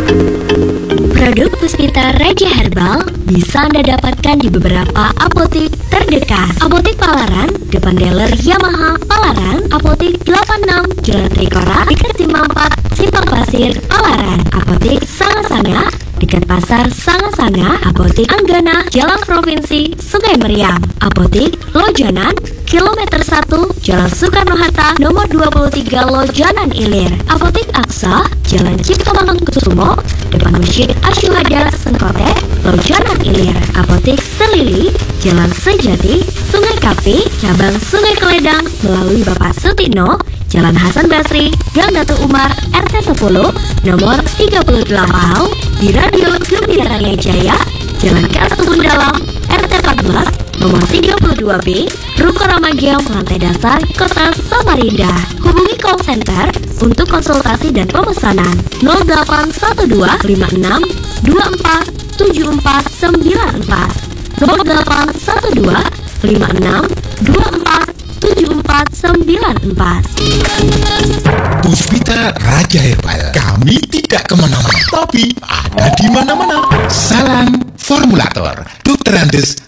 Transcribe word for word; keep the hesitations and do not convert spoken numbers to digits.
Produk Puspita Raja Herbal bisa Anda dapatkan di beberapa apotek terdekat. Apotek Palaran, depan dealer Yamaha Palaran. Apotek delapan puluh enam, Jalan Trikora, dekat Simpang empat, Simpang Pasir, Palaran. Apotek Sanga-Sanga, dekat Pasar Sanga-Sanga. Apotek Anggana, Jalan Provinsi, Sungai Meriam. Apotek Lojanan, kilometer satu, Jalan Soekarno-Hatta, nomor dua puluh tiga, Lojanan Ilir. Apotek Aksa, Jalan Cipto Mangunkusumo, depan Masjid Asyuhada Sengkote, Lojanan Ilir. Apotek Selili, Jalan Sejati, Sungai Kapi, cabang Sungai Keledang, melalui Bapak Sutino, Jalan Hasan Basri, Gang Datu Umar, R T sepuluh, nomor tiga puluh delapan, di Radio Gembira Raya Jaya, Jalan Kasubun Dalam, R T empat belas, nomor tiga puluh dua B, Ruko Ramagiam, lantai dasar, Kota Samarinda. Hubungi call center untuk konsultasi dan pemesanan nol delapan satu dua lima enam dua empat tujuh empat sembilan empat, nol delapan satu dua lima enam dua empat tujuh empat sembilan empat. Puspita Raja Herbal, kami tidak kemana-mana, tapi ada di mana-mana. Salam Formulator, Dokter Andes